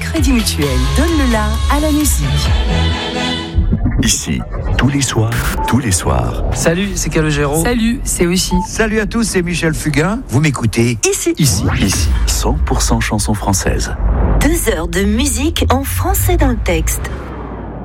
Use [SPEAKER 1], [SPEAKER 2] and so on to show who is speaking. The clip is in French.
[SPEAKER 1] Crédit Mutuel, donne le la à la musique.
[SPEAKER 2] Ici, tous les soirs.
[SPEAKER 3] Salut, c'est Calogero.
[SPEAKER 1] Salut, c'est Oshi.
[SPEAKER 4] Salut à tous, c'est Michel Fugain. Vous m'écoutez
[SPEAKER 1] Ici.
[SPEAKER 2] 100% chansons françaises.
[SPEAKER 5] 2 heures de musique en français dans le texte.